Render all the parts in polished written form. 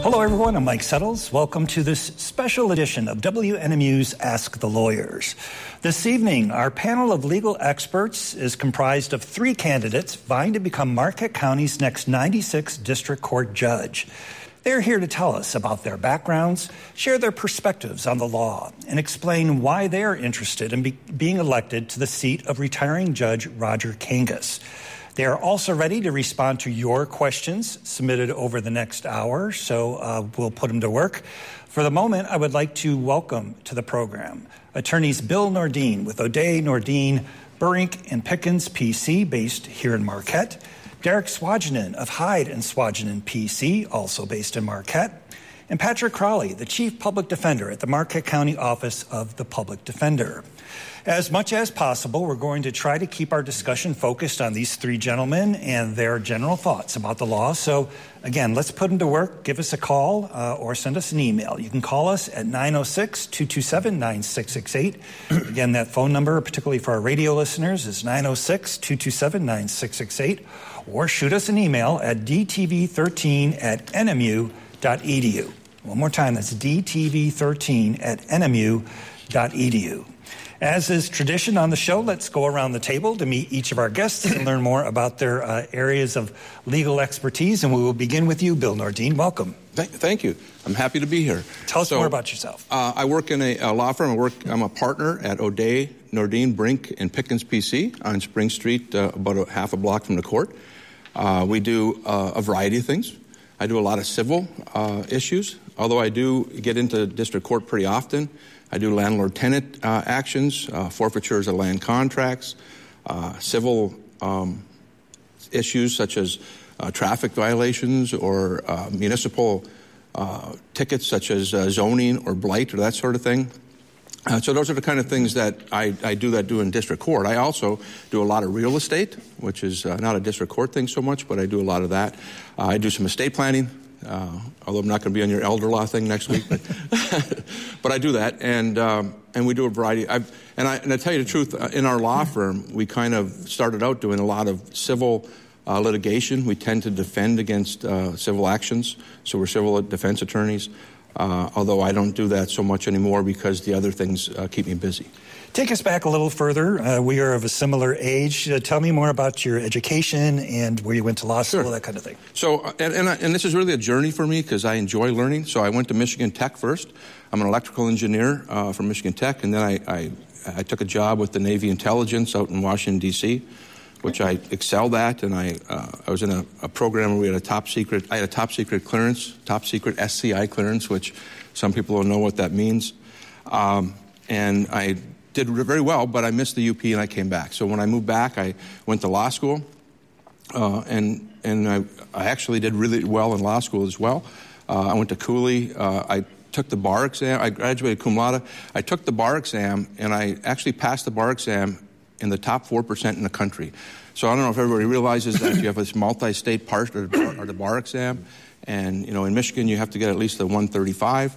Hello, everyone. I'm Mike Settles. Welcome to this special edition of WNMU's Ask the Lawyers. This evening, our panel of legal experts is comprised of 3 candidates vying to become Marquette County's next 96th District Court judge. They're here to tell us about their backgrounds, share their perspectives on the law, and explain why they are interested in being elected to the seat of retiring Judge Roger Kangas. They are also ready to respond to your questions submitted over the next hour, so we'll put them to work. For the moment, I would like to welcome to the program attorneys Bill Nordin with O'Day, Nordin, Burink and Pickens, PC, based here in Marquette, Derek Swajinen of Hyde and Swajinen, PC, also based in Marquette, and Patrick Crowley, the Chief Public Defender at the Marquette County Office of the Public Defender. As much as possible, we're going to try to keep our discussion focused on these 3 gentlemen and their general thoughts about the law. So, again, let's put them to work. Give us a call or send us an email. You can call us at 906-227-9668. Again, that phone number, particularly for our radio listeners, is 906-227-9668. Or shoot us an email at dtv13@nmu.edu. One more time, that's dtv13@nmu.edu. As is tradition on the show, let's go around the table to meet each of our guests and learn more about their areas of legal expertise. And we will begin with you, Bill Nordin. Welcome. Thank you. I'm happy to be here. Tell us more about yourself. I work in a law firm. I'm a partner at O'Day, Nordin, Brink, and Pickens, PC on Spring Street, about a half a block from the court. We do a variety of things. I do a lot of civil issues, although I do get into district court pretty often. I do landlord-tenant actions, forfeitures of land contracts, civil issues such as traffic violations or municipal tickets such as zoning or blight or that sort of thing. So those are the kind of things that I do in district court. I also do a lot of real estate, which is not a district court thing so much, but I do a lot of that. I do some estate planning. Although I'm not going to be on your elder law thing next week, but I do that, and we do a variety. And I tell you the truth, in our law firm, we kind of started out doing a lot of civil litigation. We tend to defend against civil actions, so we're civil defense attorneys. Although I don't do that so much anymore because the other things keep me busy. Take us back a little further. We are of a similar age. Tell me more about your education and where you went to law school, that kind of thing. So, and this is really a journey for me because I enjoy learning. So I went to Michigan Tech first. I'm an electrical engineer from Michigan Tech, and then I took a job with the Navy Intelligence out in Washington, D.C., which I excelled at, and I was in a program where we had a top secret clearance, top secret SCI clearance, which some people don't know what that means. And I did very well, but I missed the UP and I came back. So when I moved back, I went to law school, and I actually did really well in law school as well. I went to Cooley. I took the bar exam. I graduated cum laude. I took the bar exam, and I actually passed the bar exam in the top 4% in the country. So I don't know if everybody realizes that you have this multi-state part of the bar exam, and in Michigan you have to get at least a 135.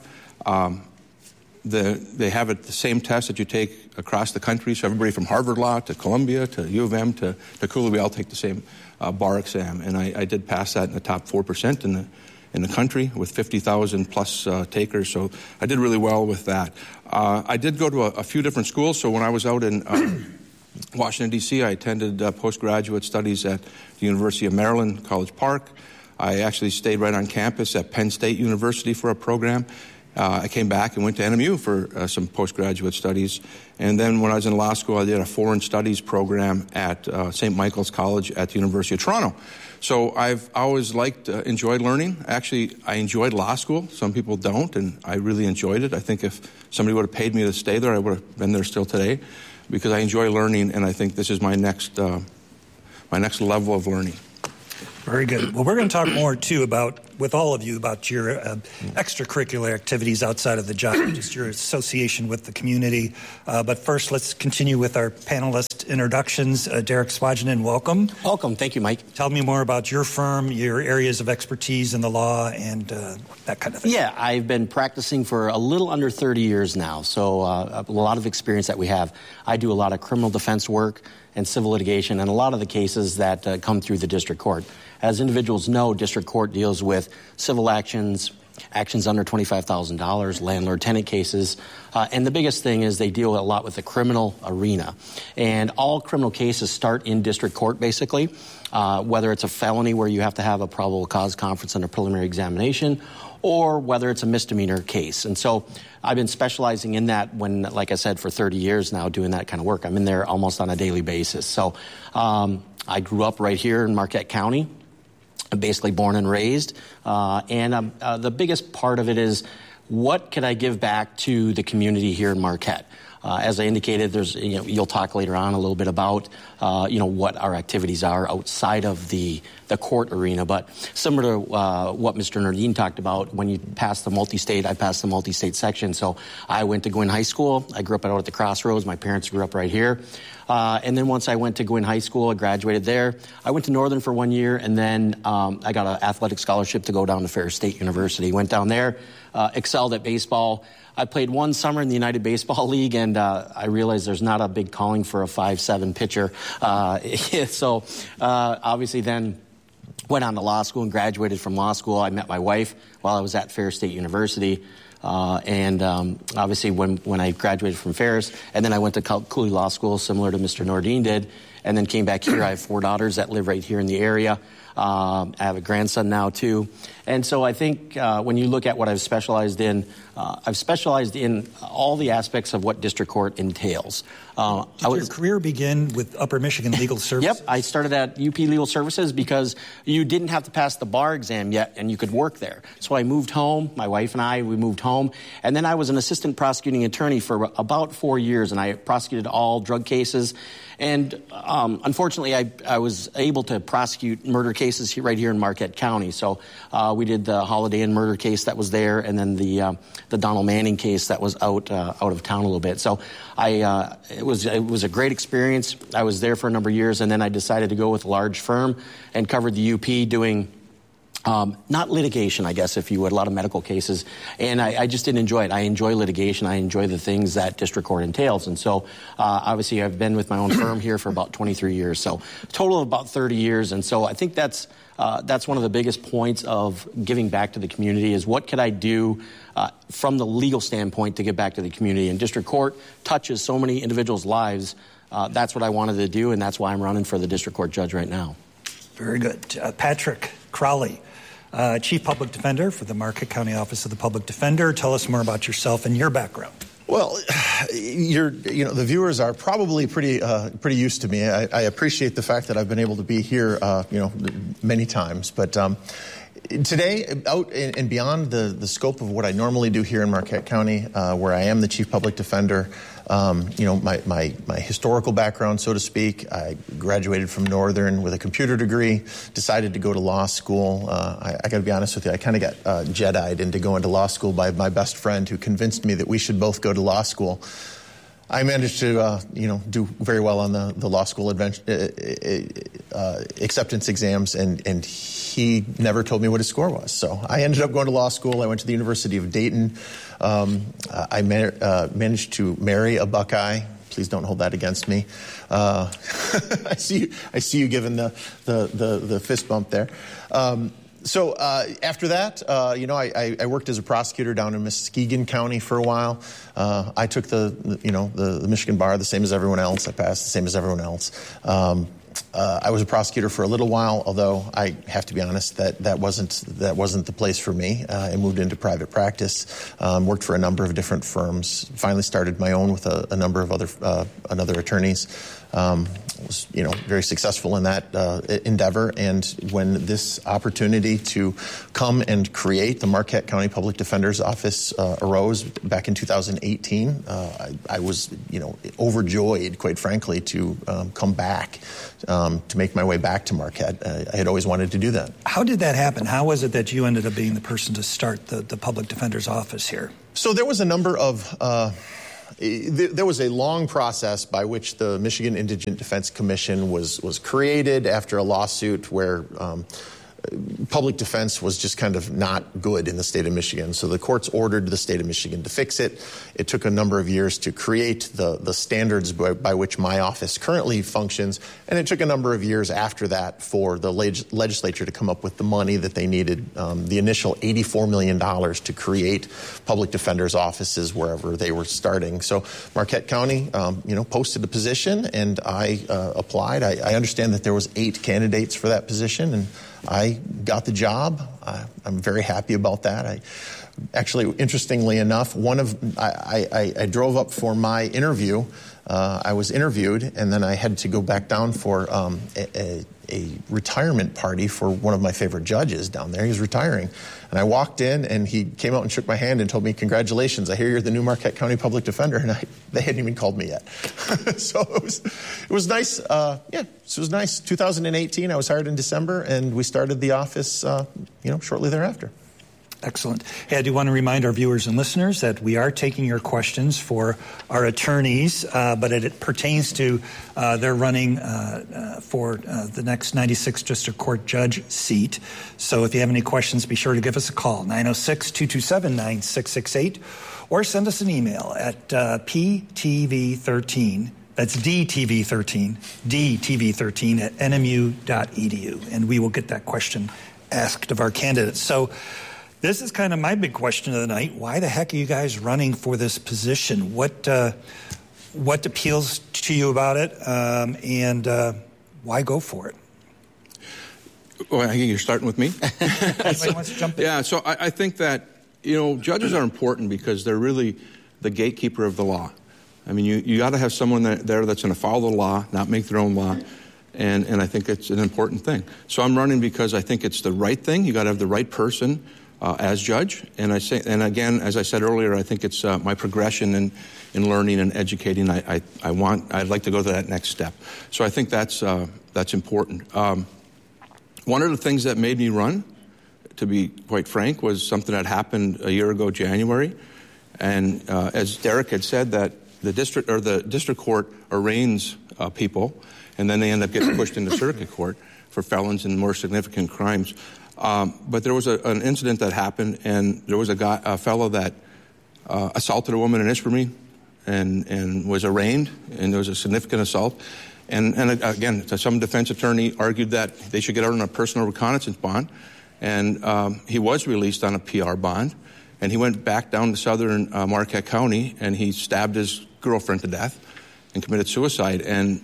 They have the same test that you take across the country. So everybody from Harvard Law to Columbia to U of M to Cooley, we all take the same bar exam, and I did pass that in the top 4% in the country with 50,000 plus takers. So I did really well with that. I did go to a few different schools. So when I was out in Washington, D.C., I attended postgraduate studies at the University of Maryland, College Park. I actually stayed right on campus at Penn State University for a program. I came back and went to NMU for some postgraduate studies. And then when I was in law school, I did a foreign studies program at St. Michael's College at the University of Toronto. So I've always enjoyed learning. Actually, I enjoyed law school. Some people don't, and I really enjoyed it. I think if somebody would have paid me to stay there, I would have been there still today, because I enjoy learning, and I think this is my next level of learning. Very good. Well, we're going to talk more, too, with all of you about your extracurricular activities outside of the job, just your association with the community. But first, let's continue with our panelist introductions. Derek Swajinen, welcome. Welcome. Thank you, Mike. Tell me more about your firm, your areas of expertise in the law, and that kind of thing. Yeah, I've been practicing for a little under 30 years now, so a lot of experience that we have. I do a lot of criminal defense work and civil litigation, and a lot of the cases that come through the district court. As individuals know, district court deals with civil actions, actions under $25,000, landlord-tenant cases. And the biggest thing is they deal a lot with the criminal arena. And all criminal cases start in district court, basically, whether it's a felony where you have to have a probable cause conference and a preliminary examination, or whether it's a misdemeanor case. And so I've been specializing in that when, like I said, for 30 years now doing that kind of work. I'm in there almost on a daily basis. So I grew up right here in Marquette County. I'm basically born and raised. And the biggest part of it is, what could I give back to the community here in Marquette? As I indicated, there's, you'll talk later on a little bit about, what our activities are outside of the court arena. But similar to what Mr. Nordin talked about, when you pass the multi-state, I passed the multi-state section. So I went to Gwinn High School. I grew up out at the Crossroads. My parents grew up right here. And then once I went to Gwinn High School, I graduated there. I went to Northern for 1 year, and then I got an athletic scholarship to go down to Ferris State University. Went down there, excelled at baseball. I played one summer in the United Baseball League, and I realized there's not a big calling for a 5'7" pitcher. So obviously then went on to law school and graduated from law school. I met my wife while I was at Ferris State University. And obviously when I graduated from Ferris, and then I went to Cooley Law School, similar to Mr. Nordin did, and then came back here. I have 4 daughters that live right here in the area. I have a grandson now, too. And so I think when you look at what I've specialized in all the aspects of what district court entails. Did your career begin with Upper Michigan Legal Services? Yep, I started at UP Legal Services because you didn't have to pass the bar exam yet, and you could work there. So I moved home, my wife and I, we moved home, and then I was an assistant prosecuting attorney for about 4 years, and I prosecuted all drug cases. And unfortunately, I was able to prosecute murder cases right here in Marquette County. So we did the Holiday Inn murder case that was there, and then the Donald Manning case that was out of town a little bit. So it was a great experience. I was there for a number of years, and then I decided to go with a large firm and covered the UP doing not litigation, I guess, if you would, a lot of medical cases. And I just didn't enjoy it. I enjoy litigation. I enjoy the things that district court entails. And so, obviously, I've been with my own firm here for about 23 years. So, total of about 30 years. And so I think that's one of the biggest points of giving back to the community is what could I do from the legal standpoint to give back to the community. And district court touches so many individuals' lives. That's what I wanted to do, and that's why I'm running for the district court judge right now. Very good. Patrick Crowley, Chief Public Defender for the Marquette County Office of the Public Defender. Tell us more about yourself and your background. Well, the viewers are probably pretty used to me. I appreciate the fact that I've been able to be here, many times. But today, out and beyond the scope of what I normally do here in Marquette County, where I am the Chief Public Defender, my historical background, so to speak. I graduated from Northern with a computer degree, decided to go to law school. I got to be honest with you, I kind of got Jedi'd into going to law school by my best friend who convinced me that we should both go to law school. I managed to, do very well on the law school acceptance exams, and he never told me what his score was. So I ended up going to law school. I went to the University of Dayton. I managed to marry a Buckeye. Please don't hold that against me. I see you giving the fist bump there. So after that, I worked as a prosecutor down in Muskegon County for a while. I took the Michigan bar the same as everyone else. I passed the same as everyone else. I was a prosecutor for a little while, although I have to be honest that wasn't the place for me. I moved into private practice, worked for a number of different firms. Finally started my own with a number of other attorneys. Was very successful in that endeavor, and when this opportunity to come and create the Marquette County Public Defender's Office arose back in 2018, I was overjoyed, quite frankly, to come back to make my way back to Marquette. I had always wanted to do that. How did that happen? How was it that you ended up being the person to start the Public Defender's Office here? So there was a number of there was a long process by which the Michigan Indigent Defense Commission was created after a lawsuit where public defense was just kind of not good in the state of Michigan. So the courts ordered the state of Michigan to fix it. It took a number of years to create the standards by which my office currently functions, and it took a number of years after that for the legislature to come up with the money that they needed, the initial $84 million to create public defenders' offices wherever they were starting. So Marquette County, posted a position, and I applied. I understand that there was 8 candidates for that position, and I got the job. I'm very happy about that. Actually, interestingly enough, I drove up for my interview. I was interviewed, and then I had to go back down for a retirement party for one of my favorite judges down there. He was retiring. And I walked in, and he came out and shook my hand and told me, "Congratulations, I hear you're the new Marquette County Public Defender." And they hadn't even called me yet. So it was nice. So it was nice. 2018, I was hired in December, and we started the office, shortly thereafter. Excellent. Hey, I do want to remind our viewers and listeners that we are taking your questions for our attorneys, but it pertains to their running for the next 96th District Court judge seat. So if you have any questions, be sure to give us a call, 906-227-9668, or send us an email at ptv13. That's DTV13, DTV13 at nmu.edu, and we will get that question asked of our candidates. So this is kind of my big question of the night. Why the heck are you guys running for this position? What appeals to you about it, and why go for it? Well, I think you're starting with me. Anybody wants to jump in? Yeah, so I think that, judges are important because they're really the gatekeeper of the law. I mean, you got to have someone there that's going to follow the law, not make their own law. And I think it's an important thing. So I'm running because I think it's the right thing. You got to have the right person as judge, and again, as I said earlier, I think it's my progression in learning and educating. I'd like to go to that next step. So I think that's important. One of the things that made me run, to be quite frank, was something that happened a year ago, January, and as Derek had said, that the district court arraigns people, and then they end up getting pushed into circuit court for felons and more significant crimes. But there was an incident that happened, and there was a fellow that assaulted a woman in Ishpeming and was arraigned, and there was a significant assault. And again, some defense attorney argued that they should get out on a personal reconnaissance bond, and he was released on a PR bond, and he went back down to southern Marquette County, and he stabbed his girlfriend to death and committed suicide. And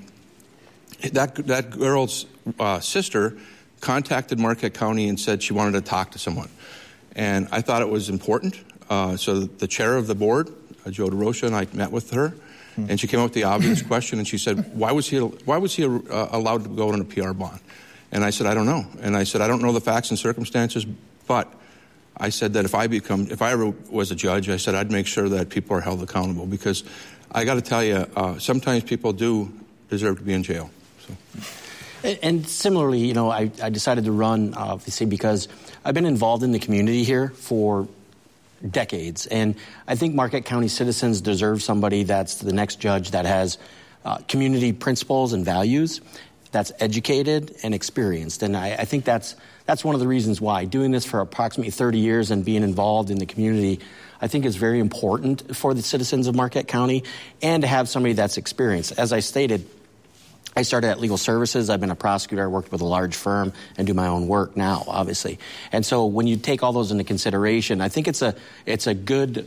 that girl's sister contacted Marquette County and said she wanted to talk to someone. And I thought it was important. So the chair of the board, Joe DeRocha, and I met with her, and she came up with the obvious question, and she said, why was he allowed to go on a PR bond? And I said, I don't know. And I said, I don't know the facts and circumstances, but I said that if I ever was a judge, I said I'd make sure that people are held accountable, because I got to tell you, sometimes people do deserve to be in jail. So. And similarly, I decided to run, obviously, because I've been involved in the community here for decades. And I think Marquette County citizens deserve somebody that's the next judge that has community principles and values, that's educated and experienced. And I think that's one of the reasons why. Doing this for approximately 30 years and being involved in the community, I think is very important for the citizens of Marquette County, and to have somebody that's experienced. As I stated, I started at Legal Services. I've been a prosecutor. I worked with a large firm and do my own work now, obviously. And so when you take all those into consideration, I think it's a good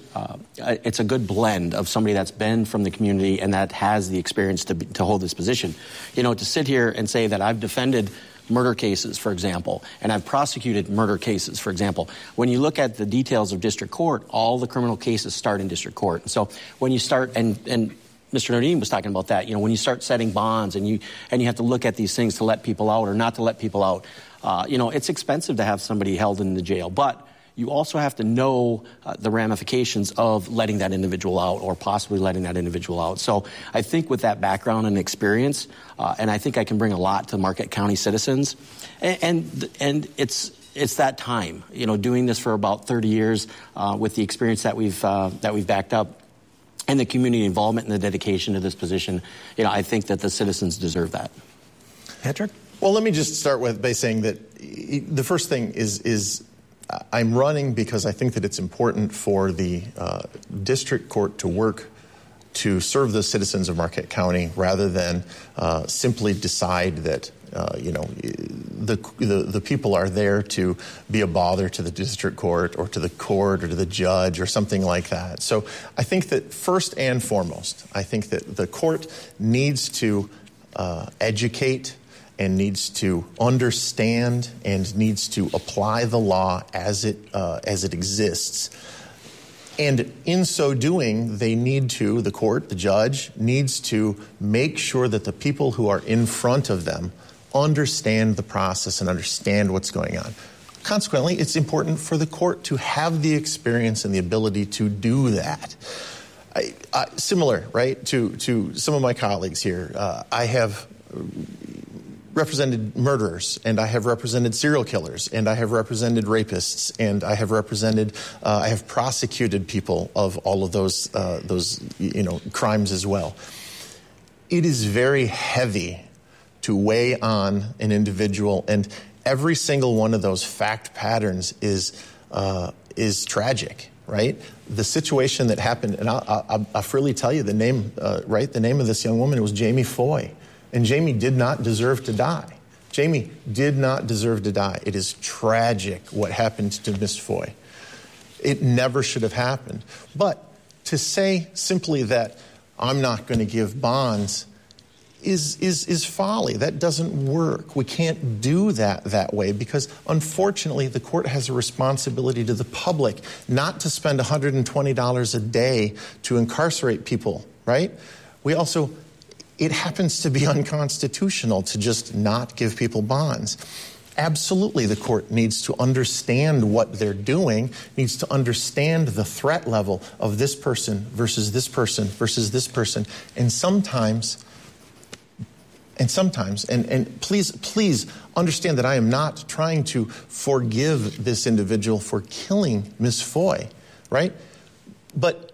blend of somebody that's been from the community and that has the experience to hold this position. To sit here and say that I've defended murder cases, for example, and I've prosecuted murder cases, for example. When you look at the details of district court, all the criminal cases start in district court. And so when you start and Mr. Nordin was talking about that. When you start setting bonds and you have to look at these things to let people out or not to let people out, it's expensive to have somebody held in the jail. But you also have to know the ramifications of letting that individual out or possibly letting that individual out. So I think with that background and experience, and I think I can bring a lot to Marquette County citizens, and it's that time. Doing this for about 30 years with the experience that we've backed up, and the community involvement and the dedication to this position, I think that the citizens deserve that. Patrick? Well, let me just start by saying that, the first thing is I'm running because I think that it's important for the district court to work to serve the citizens of Marquette County rather than simply decide that the people are there to be a bother to the district court or to the judge or something like that. So I think that first and foremost, I think that the court needs to educate and needs to understand and needs to apply the law as it exists. And in so doing, the court, the judge, needs to make sure that the people who are in front of them understand the process and understand what's going on. Consequently, it's important for the court to have the experience and the ability to do that. Similar, right, to some of my colleagues here, I have represented murderers, and I have represented serial killers, and I have represented rapists, and I have prosecuted people of all of those crimes as well. It is very heavy to weigh on an individual, and every single one of those fact patterns is tragic, right? The situation that happened, and I'll freely tell you the name, right? The name of this young woman was Jamie Foy. And Jamie did not deserve to die. Jamie did not deserve to die. It is tragic what happened to Miss Foy. It never should have happened. But to say simply that I'm not going to give bonds is folly. That doesn't work. We can't do that way because, unfortunately, the court has a responsibility to the public not to spend $120 a day to incarcerate people, right? It happens to be unconstitutional to just not give people bonds. Absolutely, the court needs to understand what they're doing, needs to understand the threat level of this person versus this person versus this person. And sometimes, please understand that I am not trying to forgive this individual for killing Miss Foy, right? But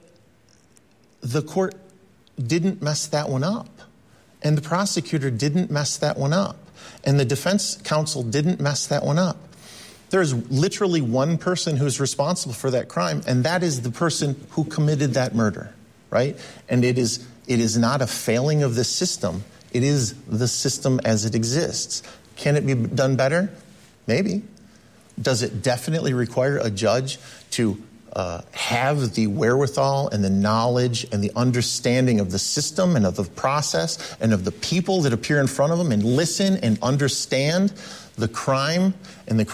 the court didn't mess that one up. And the prosecutor didn't mess that one up. And the defense counsel didn't mess that one up. There's literally one person who's responsible for that crime, and that is the person who committed that murder, right? And it is not a failing of the system. It is the system as it exists. Can it be done better? Maybe. Does it definitely require a judge to have the wherewithal and the knowledge and the understanding of the system and of the process and of the people that appear in front of them and listen and understand the crime and the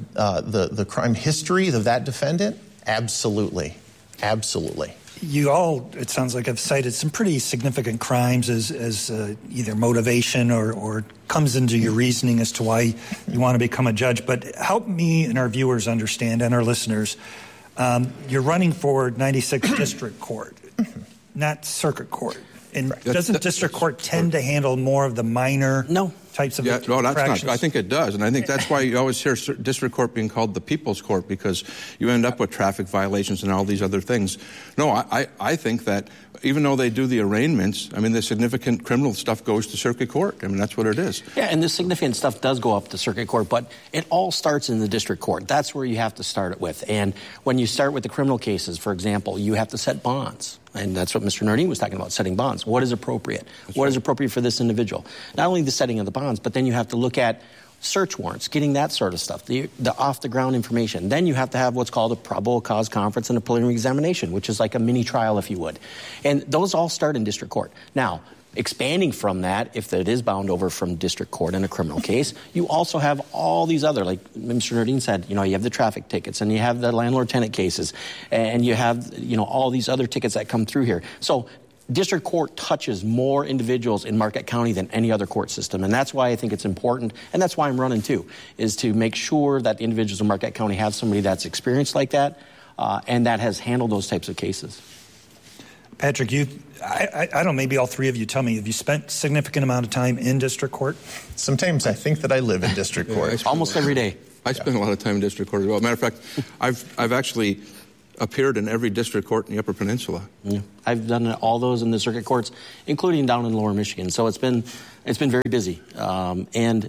crime history of that defendant? Absolutely. Absolutely. You all, it sounds like, have cited some pretty significant crimes as either motivation or comes into your reasoning as to why you want to become a judge. But help me and our viewers understand, and our listeners, you're running for 96th District Court, not Circuit Court. And doesn't District Court tend to handle more of the minor types of infractions? No, that's not. I think it does. And I think that's why you always hear District Court being called the People's Court, because you end up with traffic violations and all these other things. No, I think that even though they do the arraignments, I mean, the significant criminal stuff goes to Circuit Court. I mean, that's what it is. Yeah, and the significant stuff does go up to Circuit Court, but it all starts in the District Court. That's where you have to start it with. And when you start with the criminal cases, for example, you have to set bonds. And that's what Mr. Nardin was talking about, setting bonds. What is appropriate? What is appropriate for this individual? Not only the setting of the bonds, but then you have to look at search warrants, getting that sort of stuff, the off-the-ground information. Then you have to have what's called a probable cause conference and a preliminary examination, which is like a mini trial, if you would. And those all start in District Court. Now, expanding from that, if it is bound over from District Court in a criminal case, you also have all these other, like Mr. Nardin said, you have the traffic tickets, and you have the landlord-tenant cases, and you have, all these other tickets that come through here. So District Court touches more individuals in Marquette County than any other court system, and that's why I think it's important, and that's why I'm running too, is to make sure that the individuals in Marquette County have somebody that's experienced like that and that has handled those types of cases. Patrick, I don't know, maybe all three of you tell me, have you spent a significant amount of time in District Court? Sometimes I think that I live in District Court. Almost every day. I spend a lot of time in District Court as well. Matter of fact, I've actually appeared in every District Court in the Upper Peninsula. Yeah. I've done all those in the Circuit Courts, including down in Lower Michigan. So it's been very busy. And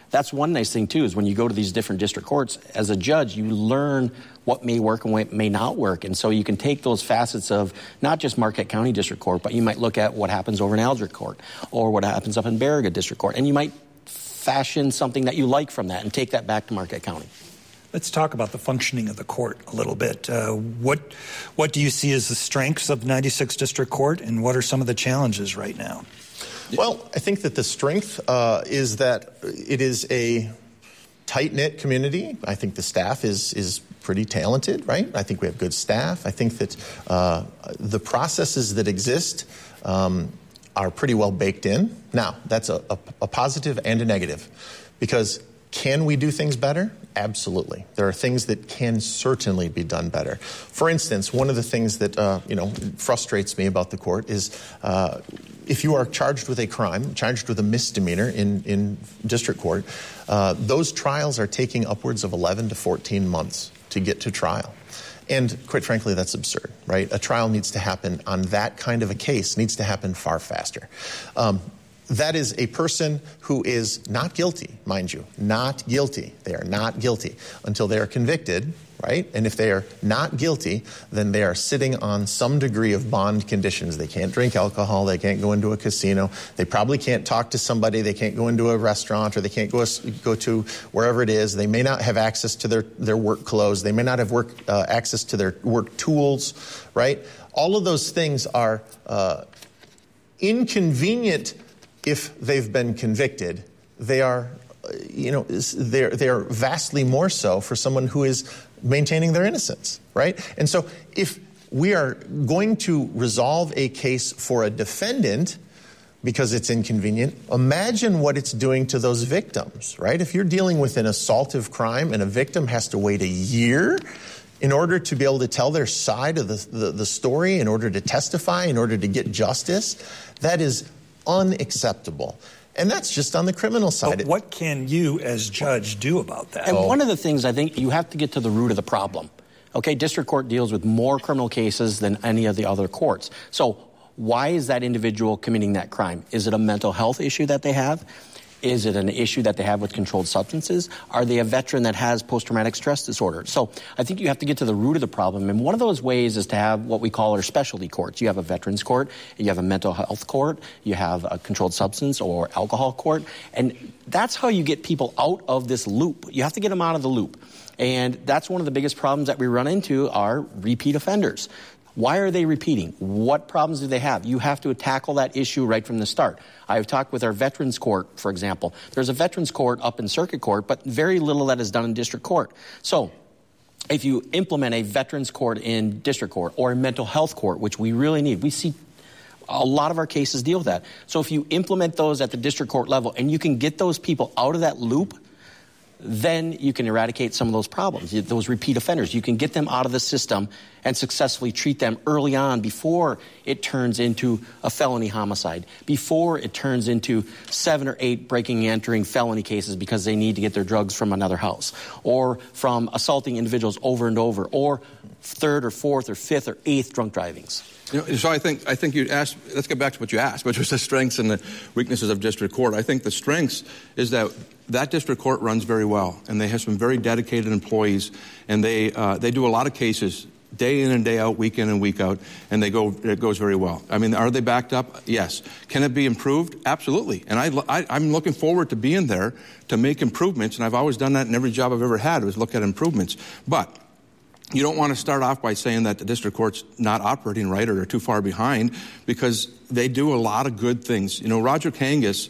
That's one nice thing, too, is when you go to these different district courts, as a judge, you learn what may work and what may not work. And so you can take those facets of not just Marquette County District Court, but you might look at what happens over in Eldrick Court or what happens up in Baraga District Court. And you might fashion something that you like from that and take that back to Marquette County. Let's talk about the functioning of the court a little bit. What do you see as the strengths of 96 District Court, and what are some of the challenges right now? Well, I think that the strength is that it is a tight-knit community. I think the staff is pretty talented, right? I think we have good staff. I think that the processes that exist are pretty well baked in. Now, that's a positive and a negative, because can we do things better? Absolutely. There are things that can certainly be done better. For instance, one of the things that frustrates me about the court is if you are charged with a crime, charged with a misdemeanor in district court, those trials are taking upwards of 11 to 14 months to get to trial. And quite frankly, that's absurd, right? A trial needs to happen on that kind of a case, needs to happen far faster. That is a person who is not guilty, mind you, not guilty. They are not guilty until they are convicted, right? And if they are not guilty, then they are sitting on some degree of bond conditions. They can't drink alcohol. They can't go into a casino. They probably can't talk to somebody. They can't go into a restaurant, or they can't go to wherever it is. They may not have access to their work clothes. They may not have access to their work tools, right? All of those things are inconvenient. If they've been convicted, they are, they are vastly more so for someone who is maintaining their innocence, right? And so if we are going to resolve a case for a defendant because it's inconvenient, imagine what it's doing to those victims, right? If you're dealing with an assaultive crime and a victim has to wait a year in order to be able to tell their side of the story, in order to testify, in order to get justice, that is unacceptable. And that's just on the criminal side. But what can you as judge do about that? And one of the things, I think you have to get to the root of the problem. Okay, district court deals with more criminal cases than any of the other courts. So why is that individual committing that crime? Is it a mental health issue that they have? Is it an issue that they have with controlled substances? Are they a veteran that has post-traumatic stress disorder? So I think you have to get to the root of the problem. And one of those ways is to have what we call our specialty courts. You have a veterans court, you have a mental health court, you have a controlled substance or alcohol court. And that's how you get people out of this loop. You have to get them out of the loop. And that's one of the biggest problems that we run into are repeat offenders. Why are they repeating? What problems do they have? You have to tackle that issue right from the start. I've talked with our Veterans Court, for example. There's a Veterans Court up in Circuit Court, but very little that is done in District Court. So if you implement a Veterans Court in District Court or a mental health court, which we really need, we see a lot of our cases deal with that. So if you implement those at the District Court level and you can get those people out of that loop, then you can eradicate some of those problems, those repeat offenders. You can get them out of the system and successfully treat them early on before it turns into a felony homicide, before it turns into 7 or 8 breaking and entering felony cases because they need to get their drugs from another house, or from assaulting individuals over and over, or 3rd or 4th or 5th or 8th drunk drivings. So I think you asked, let's get back to what you asked, which was the strengths and the weaknesses of district court. I think the strengths is that district court runs very well, and they have some very dedicated employees, and they do a lot of cases day in and day out, week in and week out, and it goes very well. I mean, are they backed up? Yes. Can it be improved? Absolutely. And I'm looking forward to being there to make improvements, and I've always done that in every job I've ever had, was look at improvements. But you don't want to start off by saying that the district court's not operating right or they're too far behind, because they do a lot of good things. You know, Roger Kangas,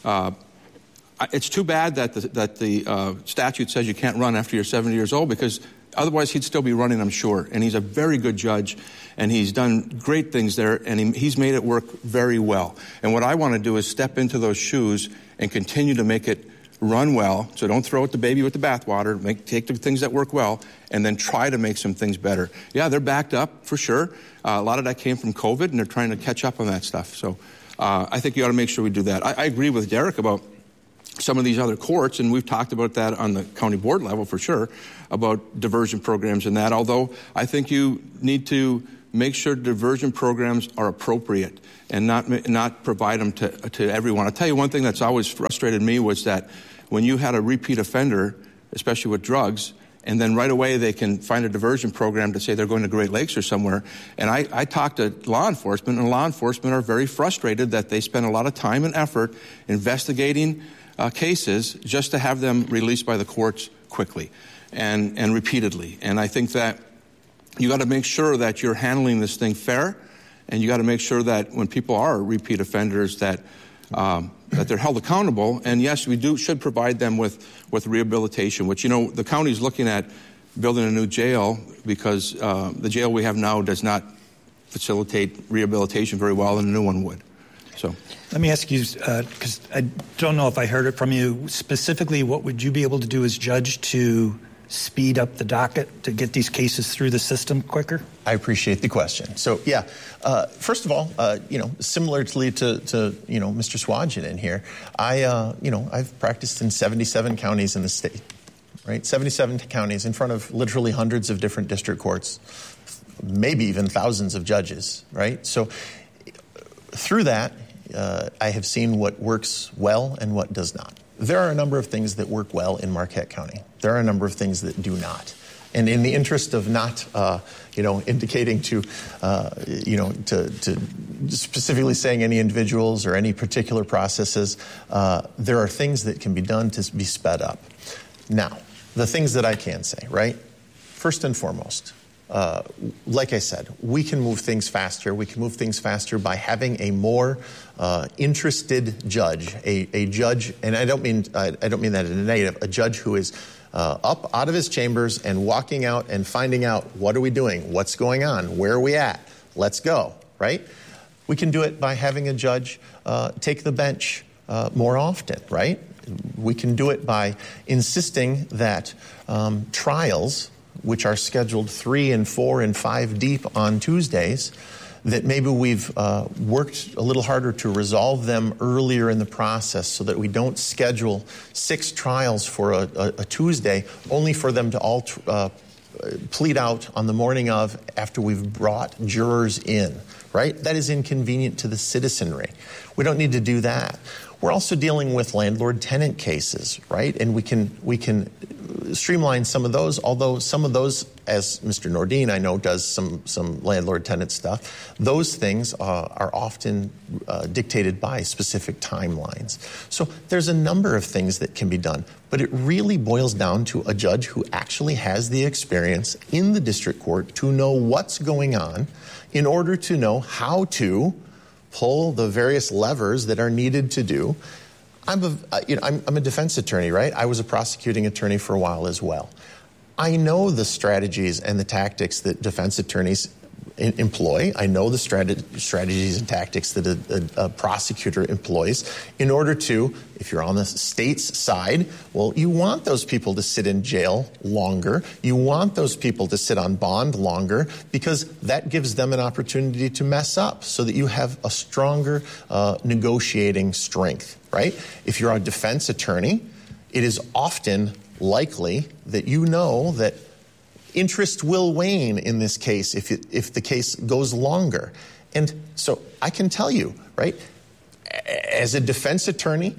it's too bad that the statute says you can't run after you're 70 years old, because otherwise he'd still be running, I'm sure. And he's a very good judge, and he's done great things there, and he's made it work very well. And what I want to do is step into those shoes and continue to make it run well. So don't throw out the baby with the bathwater. Take the things that work well and then try to make some things better. Yeah, they're backed up for sure. A lot of that came from COVID, and they're trying to catch up on that stuff. So I think you ought to make sure we do that. I agree with Derek about some of these other courts, and we've talked about that on the county board level for sure, about diversion programs and that, although I think you need to make sure diversion programs are appropriate and not provide them to everyone. I'll tell you one thing that's always frustrated me was that when you had a repeat offender, especially with drugs, and then right away they can find a diversion program to say they're going to Great Lakes or somewhere. And I talk to law enforcement, and law enforcement are very frustrated that they spend a lot of time and effort investigating cases just to have them released by the courts quickly and repeatedly. And I think that you got to make sure that you're handling this thing fair, and you got to make sure that when people are repeat offenders that they're held accountable. And yes, we should provide them with rehabilitation, which, the county's looking at building a new jail because the jail we have now does not facilitate rehabilitation very well, and a new one would. So let me ask you, because I don't know if I heard it from you, specifically what would you be able to do as judge to speed up the docket to get these cases through the system quicker? I appreciate the question. So, yeah, first of all, similarly to Mr. Swadgen in here, I've practiced in 77 counties in the state, right? 77 counties in front of literally hundreds of different district courts, maybe even thousands of judges, right? So through that, I have seen what works well and what does not. There are a number of things that work well in Marquette County. There are a number of things that do not. And in the interest of not, indicating to specifically saying any individuals or any particular processes, there are things that can be done to be sped up. Now, the things that I can say, right? First and foremost, like I said, we can move things faster. We can move things faster by having a more interested judge, a judge, and I don't mean that in a negative, a judge who is up out of his chambers and walking out and finding out, what are we doing? What's going on? Where are we at? Let's go, right? We can do it by having a judge take the bench more often, right? We can do it by insisting that trials, which are scheduled 3 and 4 and 5 deep on Tuesdays, that maybe we've worked a little harder to resolve them earlier in the process so that we don't schedule 6 trials for a Tuesday only for them to all plead out on the morning of after we've brought jurors in, right? That is inconvenient to the citizenry. We don't need to do that. We're also dealing with landlord-tenant cases, right? And we can streamline some of those, although some of those, as Mr. Nordin, I know, does some landlord-tenant stuff, those things are often dictated by specific timelines. So there's a number of things that can be done, but it really boils down to a judge who actually has the experience in the district court to know what's going on in order to know how to pull the various levers that are needed to do. I'm a defense attorney, right? I was a prosecuting attorney for a while as well. I know the strategies and the tactics that defense attorneys employ. I know the strategies and tactics that a prosecutor employs in order to, if you're on the state's side, well, you want those people to sit in jail longer. You want those people to sit on bond longer because that gives them an opportunity to mess up so that you have a stronger negotiating strength, right? If you're a defense attorney, it is often likely that you know that interest will wane in this case if the case goes longer. And so I can tell you, right, as a defense attorney,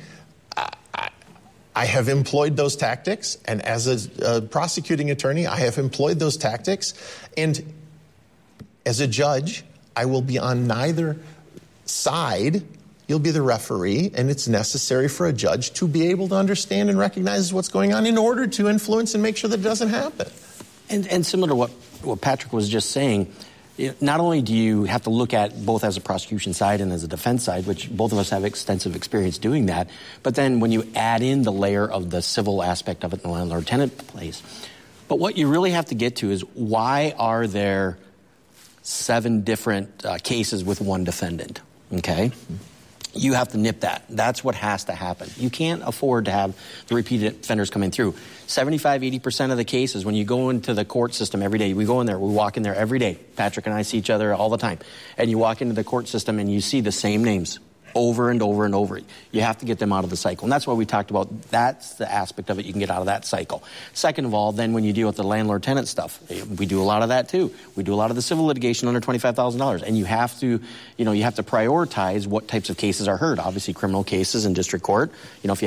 I have employed those tactics, and as a prosecuting attorney, I have employed those tactics, and as a judge, I will be on neither side. You'll be the referee, and it's necessary for a judge to be able to understand and recognize what's going on in order to influence and make sure that it doesn't happen. And similar to what Patrick was just saying, not only do you have to look at both as a prosecution side and as a defense side, which both of us have extensive experience doing that, but then when you add in the layer of the civil aspect of it in the landlord-tenant place, but what you really have to get to is why are there 7 different cases with one defendant, okay? You have to nip that. That's what has to happen. You can't afford to have the repeated offenders coming through. 75, 80% of the cases, when you go into the court system every day, we go in there, we walk in there every day. Patrick and I see each other all the time. And you walk into the court system and you see the same names over and over and over. You have to get them out of the cycle. And that's why we talked about that's the aspect of it you can get out of that cycle. Second of all, then when you deal with the landlord-tenant stuff, we do a lot of that too. We do a lot of the civil litigation under $25,000. And you have to prioritize what types of cases are heard. Obviously, criminal cases in district court. If you